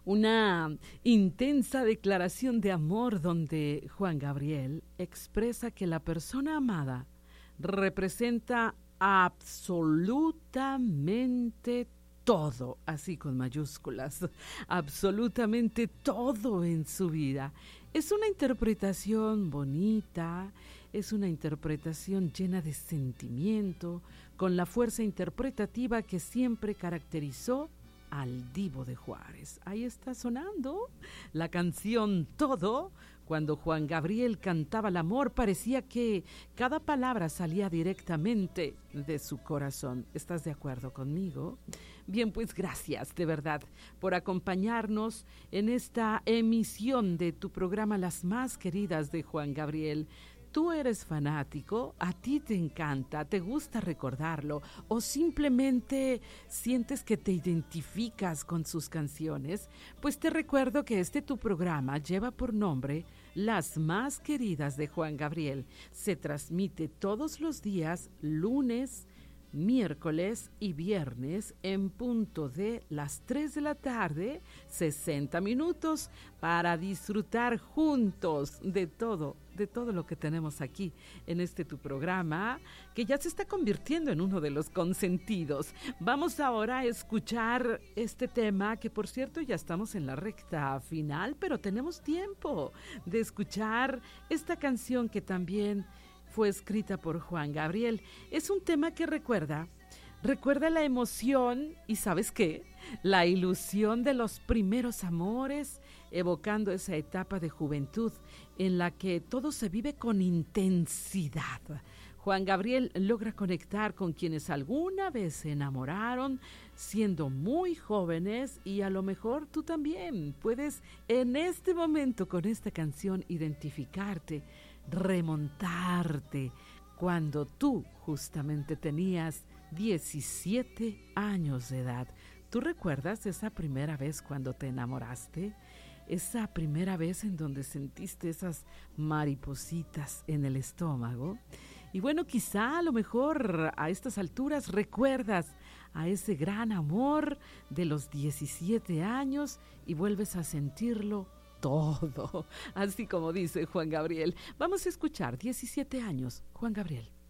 Una intensa declaración de amor donde Juan Gabriel expresa que la persona amada representa absolutamente todo, así con mayúsculas, absolutamente todo en su vida. Es una interpretación bonita, es una interpretación llena de sentimiento, con la fuerza interpretativa que siempre caracterizó al Divo de Juárez. Ahí está sonando la canción Todo. Cuando Juan Gabriel cantaba el amor, parecía que cada palabra salía directamente de su corazón. ¿Estás de acuerdo conmigo? Bien, pues gracias de verdad por acompañarnos en esta emisión de tu programa Las Más Queridas de Juan Gabriel. Tú eres fanático, a ti te encanta, te gusta recordarlo o simplemente sientes que te identificas con sus canciones, pues te recuerdo que tu programa lleva por nombre Las Más Queridas de Juan Gabriel. Se transmite todos los días, lunes, miércoles y viernes en punto de las 3 de la tarde, 60 minutos para disfrutar juntos de todo lo que tenemos aquí en tu programa, que ya se está convirtiendo en uno de los consentidos. Vamos ahora a escuchar este tema, que por cierto ya estamos en la recta final, pero tenemos tiempo de escuchar esta canción que también fue escrita por Juan Gabriel. Es un tema que recuerda la emoción y, ¿sabes qué? La ilusión de los primeros amores, evocando esa etapa de juventud en la que todo se vive con intensidad. Juan Gabriel logra conectar con quienes alguna vez se enamoraron siendo muy jóvenes, y a lo mejor tú también puedes en este momento con esta canción identificarte, remontarte cuando tú justamente tenías 17 años de edad. ¿Tú recuerdas esa primera vez cuando te enamoraste? Esa primera vez en donde sentiste esas maripositas en el estómago. Y bueno, quizá a lo mejor a estas alturas recuerdas a ese gran amor de los 17 años y vuelves a sentirlo todo, así como dice Juan Gabriel. Vamos a escuchar 17 años, Juan Gabriel.